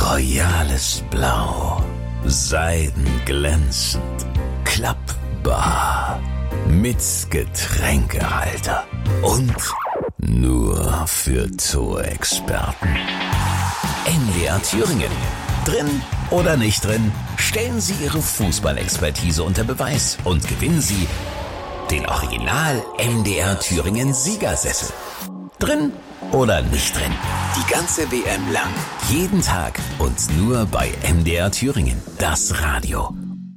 royales Blau, seidenglänzend, klappbar, mit Getränkehalter und nur für Torexperten. MDR Thüringen. Drin oder nicht drin, stellen Sie Ihre Fußballexpertise unter Beweis und gewinnen Sie den Original MDR Thüringen Siegersessel. Drin oder nicht drin, die ganze WM lang, jeden Tag und nur bei MDR Thüringen, das Radio.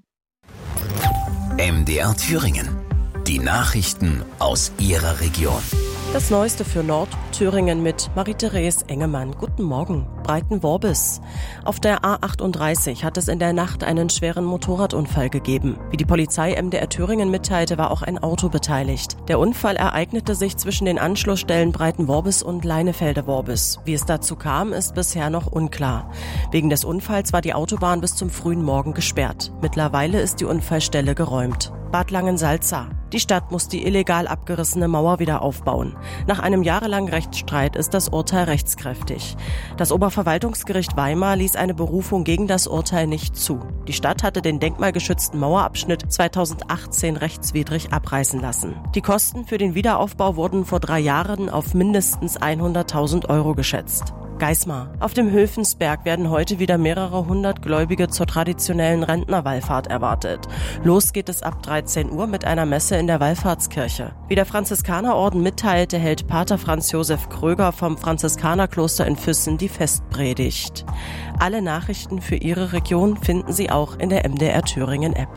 MDR Thüringen, die Nachrichten aus Ihrer Region. Das Neueste für Nordthüringen mit Marie-Therese Engemann. Guten Morgen. Breitenworbis. Auf der A38 hat es in der Nacht einen schweren Motorradunfall gegeben. Wie die Polizei MDR Thüringen mitteilte, war auch ein Auto beteiligt. Der Unfall ereignete sich zwischen den Anschlussstellen Breitenworbis und Leinefelde-Worbis. Wie es dazu kam, ist bisher noch unklar. Wegen des Unfalls war die Autobahn bis zum frühen Morgen gesperrt. Mittlerweile ist die Unfallstelle geräumt. Bad Langensalza. Die Stadt muss die illegal abgerissene Mauer wieder aufbauen. Nach einem jahrelangen Rechtsstreit ist das Urteil rechtskräftig. Das Oberverwaltungsgericht Weimar ließ eine Berufung gegen das Urteil nicht zu. Die Stadt hatte den denkmalgeschützten Mauerabschnitt 2018 rechtswidrig abreißen lassen. Die Kosten für den Wiederaufbau wurden vor 3 Jahren auf mindestens 100.000 € geschätzt. Geismar. Auf dem Höfensberg werden heute wieder mehrere hundert Gläubige zur traditionellen Rentnerwallfahrt erwartet. Los geht es ab 13 Uhr mit einer Messe in der Wallfahrtskirche. Wie der Franziskanerorden mitteilte, hält Pater Franz Josef Kröger vom Franziskanerkloster in Füssen die Festpredigt. Alle Nachrichten für Ihre Region finden Sie auch in der MDR Thüringen App.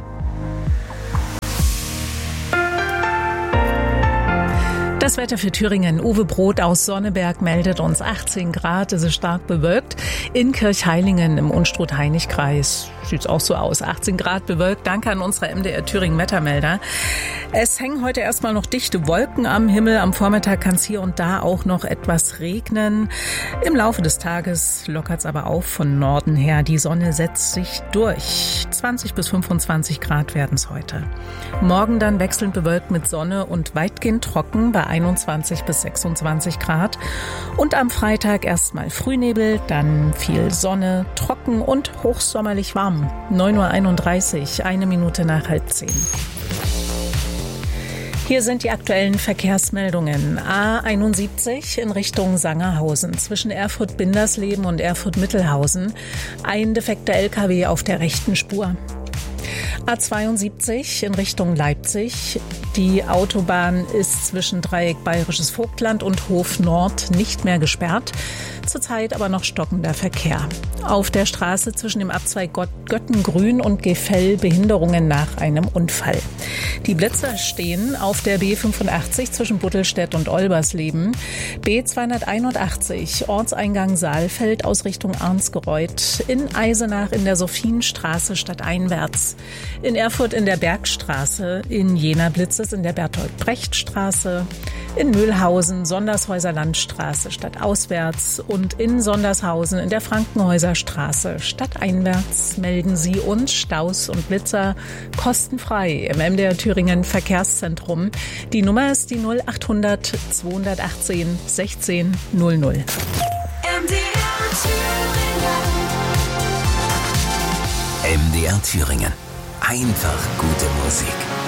Das Wetter für Thüringen. Uwe Broth aus Sonneberg meldet uns 18 Grad, es ist stark bewölkt. In Kirchheilingen im Unstrut-Hainich-Kreis sieht es auch so aus. 18 Grad bewölkt. Danke an unsere MDR Thüringen Wettermelder. Es hängen heute erstmal noch dichte Wolken am Himmel. Am Vormittag kann es hier und da auch noch etwas regnen. Im Laufe des Tages lockert es aber auf von Norden her. Die Sonne setzt sich durch. 20 bis 25 Grad werden es heute. Morgen dann wechselnd bewölkt mit Sonne und weitgehend trocken bei 21 bis 26 Grad. Und am Freitag erstmal Frühnebel, dann viel Sonne, trocken und hochsommerlich warm. 9.31 Uhr, 1 Minute nach 9:30. Hier sind die aktuellen Verkehrsmeldungen. A71 in Richtung Sangerhausen zwischen Erfurt-Bindersleben und Erfurt-Mittelhausen. Ein defekter LKW auf der rechten Spur. A72 in Richtung Leipzig. Die Autobahn ist zwischen Dreieck Bayerisches Vogtland und Hof Nord nicht mehr gesperrt. Zurzeit aber noch stockender Verkehr. Auf der Straße zwischen dem Abzweig Göttengrün und Gefell Behinderungen nach einem Unfall. Die Blitzer stehen auf der B85 zwischen Buttelstedt und Olbersleben. B281 Ortseingang Saalfeld aus Richtung Arnsgereuth. In Eisenach in der Sophienstraße stadteinwärts. In Erfurt in der Bergstraße. In Jena blitzt es in der Bertolt-Brecht-Straße. In Mühlhausen Sondershäuser Landstraße stadtauswärts. Und in Sondershausen in der Frankenhäuser Straße stadteinwärts melden Sie uns Staus und Blitzer kostenfrei im MDR Thüringen Verkehrszentrum. Die Nummer ist die 0800 218 16 00. MDR Thüringen. MDR Thüringen. Einfach gute Musik.